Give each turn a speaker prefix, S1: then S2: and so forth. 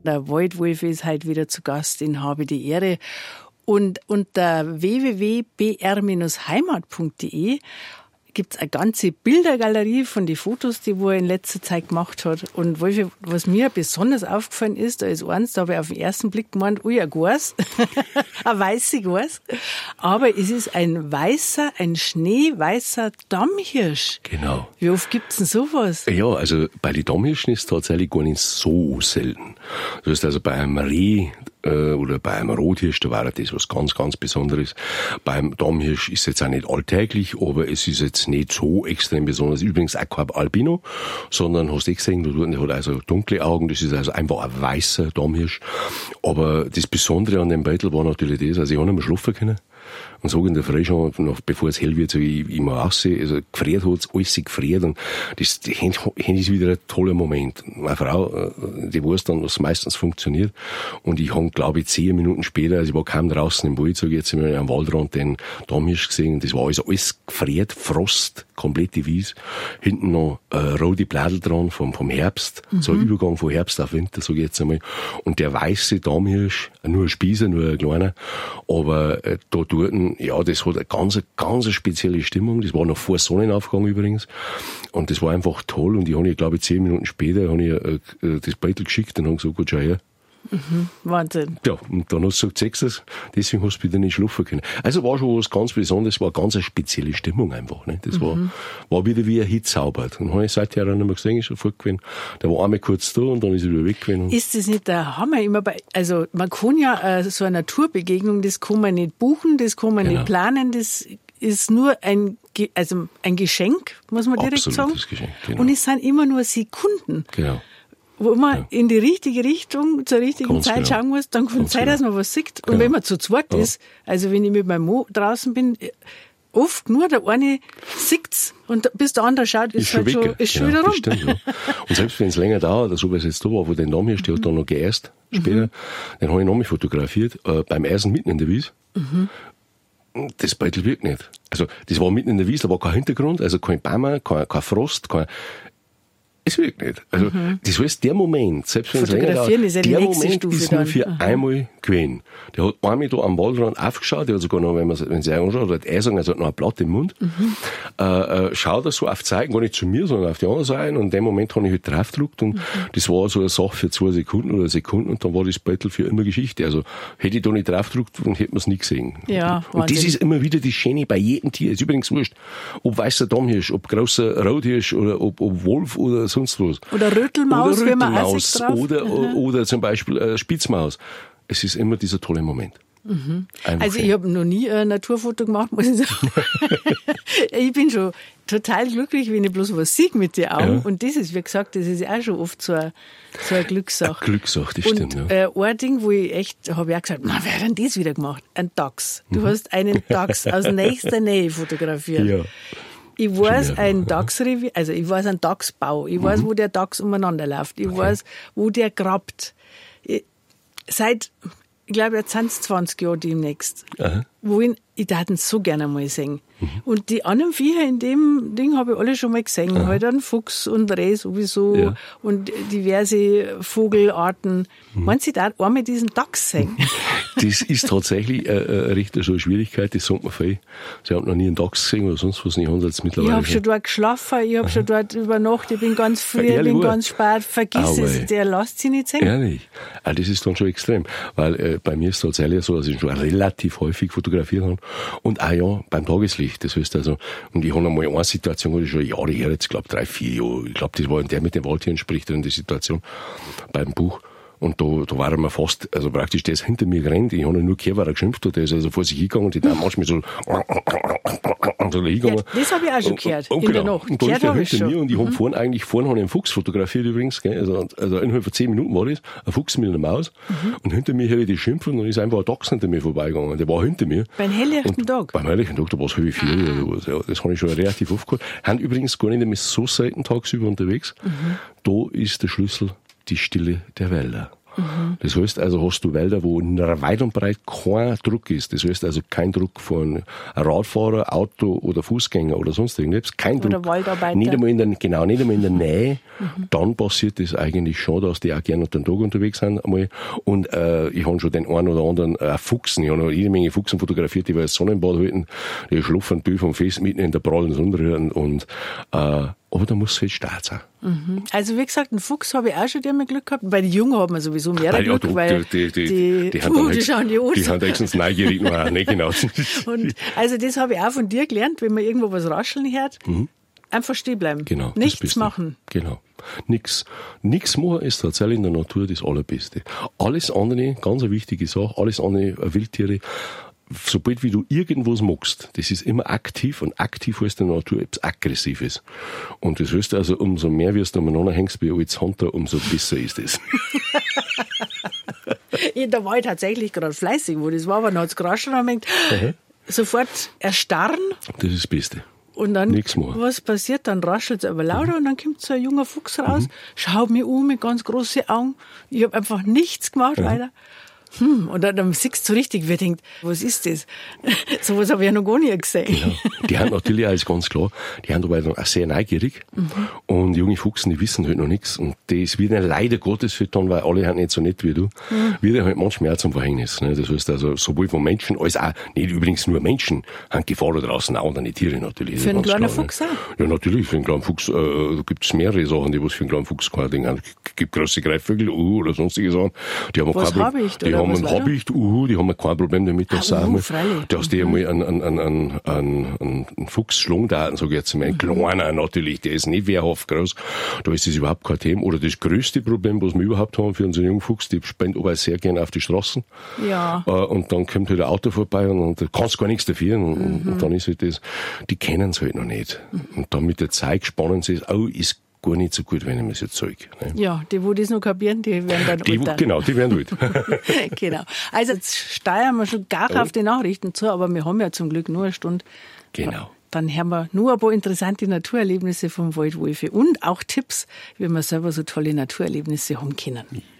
S1: Der Waldwolf ist heute wieder zu Gast in Habe die Ehre. Und unter www.br-heimat.de gibt's eine ganze Bildergalerie von den Fotos, die er in letzter Zeit gemacht hat. Und was mir besonders aufgefallen ist, da ist eins, da habe ich auf den ersten Blick gemeint, ein Gors, ein weißes Gors. Aber es ist ein schneeweißer Dammhirsch.
S2: Genau.
S1: Wie oft gibt's denn sowas?
S2: Ja, also bei den Dammhirschen ist es tatsächlich gar nicht so selten. Das heißt also bei einem Reh oder bei einem Rothirsch, da war das was ganz, ganz Besonderes. Beim Dammhirsch ist es jetzt auch nicht alltäglich, aber es ist jetzt nicht so extrem besonders. Übrigens auch kein Albino, sondern hast du gesehen, der hat also dunkle Augen, das ist also einfach ein weißer Dammhirsch. Aber das Besondere an dem Beutel war natürlich das, also ich habe nicht mehr schlafen können. Und so in der Früh schon, noch bevor es hell wird, so ich mal aussehe, also gefriert hat's, alles gefriert, und das ist wieder ein toller Moment. Meine Frau, die weiß dann, was meistens funktioniert, und ich habe, glaube ich, 10 Minuten später, also ich war kaum draußen im Wald, sage ich jetzt, am Waldrand den Dammhirsch gesehen, und das war also alles gefriert, Frost, komplette Wies, hinten noch rote Blätter dran vom Herbst, so ein Übergang von Herbst auf Winter, sage ich jetzt einmal, und der weiße Dammhirsch, nur ein Spießer, nur ein kleiner, aber da dort, ja, das hat eine ganz spezielle Stimmung. Das war noch vor Sonnenaufgang übrigens. Und das war einfach toll. Und ich habe, glaube ich, 10 Minuten später das Beutel geschickt und habe gesagt, gut, schau her.
S1: Wahnsinn.
S2: Ja, und dann hast du gesagt, sechs es, deswegen hast du wieder nicht schlafen können. Also war schon was ganz Besonderes, war ganz eine spezielle Stimmung einfach, ne? Das war wieder wie ein Hit zaubert. Und habe ich seither auch nicht mehr gesehen, ist schon fortgewesen. Der war einmal kurz da und dann ist er wieder weg gewesen.
S1: Ist das nicht der Hammer? Also man kann ja so eine Naturbegegnung, das kann man nicht buchen, das kann man nicht planen, das ist nur ein Geschenk, muss man direkt sagen.
S2: Absolutes Geschenk, genau.
S1: Und es sind immer nur Sekunden.
S2: Genau.
S1: Wo man in die richtige Richtung, zur richtigen Zeit schauen muss, dann kann es sein, dass man was sieht. Und wenn man zu zweit ist, also wenn ich mit meinem Mann draußen bin, oft nur der eine sieht's und bis der andere schaut, ist halt schon wieder rum.
S2: Stimmt, ja. Und selbst wenn es länger dauert, so wie es jetzt da war, wo der Dammhirsch, der hat dann noch geerst später, den habe ich noch mal fotografiert, beim Eisen mitten in der Wies. Das Beutel wirkt nicht. Also das war mitten in der Wies, da war kein Hintergrund, also kein Baum, kein Frost, es wirkt nicht. Also, das heißt, der Moment, selbst wenn es länger dauert, der Moment ist nur für einmal gewesen. Der hat einmal da am Waldrand aufgeschaut, der hat sogar noch, wenn man sich anschaut, hat er sagen, also hat noch ein Blatt im Mund, schaut er so auf Zeigen, gar nicht zu mir, sondern auf die andere Seite, und in dem Moment habe ich halt draufgedrückt, und das war so eine Sache für 2 Sekunden oder Sekunden, und dann war das Beutel für immer Geschichte. Also, hätte ich da nicht draufgedrückt, dann hätte man es nie gesehen.
S1: Ja,
S2: und das ist immer wieder das Schöne bei jedem Tier. Ist übrigens wurscht, ob weißer Dammhirsch, ob großer Rothirsch, oder ob Wolf, oder sonst was.
S1: Oder Rötelmaus, wenn man Eisig drauf.
S2: Oder zum Beispiel Spitzmaus. Es ist immer dieser tolle Moment.
S1: Also ich habe noch nie ein Naturfoto gemacht, muss ich sagen. Ich bin schon total glücklich, wenn ich bloß was sehe mit den Augen. Ja. Und das ist, wie gesagt, das ist auch schon oft so eine Glückssache.
S2: Eine Glückssache, das stimmt,
S1: ja. Ein Ding, wo ich echt, habe ich auch gesagt, wer hat denn das wieder gemacht? Ein Dachs. Du hast einen Dachs aus nächster Nähe fotografiert. Ja. Ich weiß ein Dachsrevier, also ich weiß einen Dachsbau, ich weiß, wo der Dachs umeinander läuft, ich weiß, wo der grabt. Seit, ich glaube, jetzt sind es 20 Jahre demnächst, wo ich darf ihn so gerne mal sehen. Und die anderen Viecher in dem Ding habe ich alle schon mal gesehen. Halt einen Fuchs und Reh sowieso und diverse Vogelarten. Meinst du, da einmal diesen Dachs sehen?
S2: Das ist tatsächlich richtig so eine Schwierigkeit, das sagt man viel. Sie haben noch nie einen Dachs gesehen oder sonst was, ich habe jetzt mittlerweile.
S1: Ich habe schon dort geschlafen, ich habe schon dort übernachtet, ich bin ganz früh, ich bin ganz spät. Vergiss es, der lässt sich nicht sehen.
S2: Ehrlich? Also das ist dann schon extrem. Weil bei mir ist es tatsächlich so, dass ich schon relativ häufig fotografiert habe. Und auch ja, beim Tageslicht. Das heißt also, und ich habe einmal eine Situation, wo ich schon Jahre her, jetzt glaube 3, 4 Jahre, ich glaube, das war in der mit dem Waldtieren spricht, in der Situation, beim Buch. Und da war er mir fast, also praktisch, der ist hinter mir gerannt, ich habe nur gehört, weil er geschimpft hat, der ist also vor sich hingegangen, und die Dame manchmal so hingegangen.
S1: Ja, das habe ich auch schon gehört, in der Nacht.
S2: Und da ist er hinter mir, und ich habe vorne habe ich einen Fuchs fotografiert übrigens, gell? Also innerhalb von 10 Minuten war das, ein Fuchs mit einer Maus, und hinter mir höre ich die schimpfen, und dann ist einfach ein Dachs hinter mir vorbeigegangen, der war hinter mir.
S1: Beim helllichten Tag?
S2: Beim helllichten Tag, da war es 3:30 oder was, ja, das habe ich schon relativ oft gehört. Haben übrigens gar nicht mehr so selten tagsüber unterwegs. Da ist der Schlüssel die Stille der Wälder. Das heißt also, hast du Wälder, wo weit und breit kein Druck ist. Das heißt also, kein Druck von Radfahrer, Auto oder Fußgänger oder sonst irgendwas. Kein
S1: oder
S2: Druck.
S1: Waldarbeiter.
S2: Nicht einmal in der Nähe. Dann passiert das eigentlich schon, dass die auch gerne unter den Tag unterwegs sind einmal. Und ich habe schon den einen oder anderen Fuchsen, ich habe noch jede Menge Fuchsen fotografiert, die wir als Sonnenbad halten, die schlafen tief vom Fest mitten in der prallen Sonne und aber da muss es halt stark sein.
S1: Also wie gesagt, einen Fuchs habe ich auch schon einmal Glück gehabt. Bei den Jungen hat man sowieso mehr Glück, weil die schauen die aus.
S2: Die haben höchstens neugierig noch nicht genau.
S1: Und also das habe ich auch von dir gelernt, wenn man irgendwo was rascheln hört, einfach stehen bleiben.
S2: Genau.
S1: Nichts machen.
S2: Genau. Nichts machen ist tatsächlich in der Natur das Allerbeste. Alles andere, ganz eine wichtige Sache, alles andere Wildtiere, sobald wie du irgendwas magst, das ist immer aktiv und aktiv heißt in der Natur etwas Aggressives. Und das heißt also, umso mehr wirst du umeinander hängst wie als Hunter, umso besser ist es.
S1: Da war ich tatsächlich gerade fleißig, wo das war, aber dann hat es geraschelt und denkt, sofort erstarren.
S2: Das ist das Beste.
S1: Und dann, was passiert? Dann raschelt es aber lauter und dann kommt so ein junger Fuchs raus, schaut mich mit ganz großen Augen. Ich habe einfach nichts gemacht weiter. Und dann siehst du richtig, wer denkt, was ist das? Sowas habe ich ja noch gar nicht gesehen.
S2: Genau. Die haben natürlich alles ganz klar, die haben dabei auch sehr neugierig. Und junge Fuchsen, die wissen halt noch nichts. Und das wird ihnen leider Gottes für dann, weil alle halt nicht so nett wie du, wird halt manchmal auch zum Verhängnis. Ne? Das heißt also, sowohl von Menschen als auch, nicht übrigens nur Menschen, haben Gefahr da draußen, auch andere Tiere natürlich.
S1: Für einen kleinen Fuchs auch?
S2: Ja, natürlich, für einen kleinen Fuchs gibt es mehrere Sachen, die was für einen kleinen Fuchs kein Ding haben. Es gibt große Greifvögel, oder sonstige Sachen. Die haben
S1: was Habicht,
S2: die haben einen Habicht, die haben kein Problem damit, dass die einmal einen Fuchs schlagen da, sag ich jetzt mal, ein kleiner natürlich, der ist nicht wehrhaft groß, da ist das überhaupt kein Thema. Oder das größte Problem, was wir überhaupt haben für unseren jungen Fuchs, die spendet aber sehr gerne auf die Straßen.
S1: Ja.
S2: Und dann kommt halt ein Auto vorbei und da kannst gar nichts dafür. Und dann ist halt das, die kennen es halt noch nicht. Und dann mit der Zeit spannen sie es, ist gar nicht so gut, wenn ich mir das jetzt sage. Ne?
S1: Ja, die, wo das noch kapieren, die werden dann alt.
S2: Genau, die werden alt.
S1: Genau. Also jetzt steuern wir schon gar auf die Nachrichten zu, aber wir haben ja zum Glück nur eine Stunde.
S2: Genau.
S1: Dann hören wir nur ein paar interessante Naturerlebnisse vom Waldwolf und auch Tipps, wie man selber so tolle Naturerlebnisse haben können.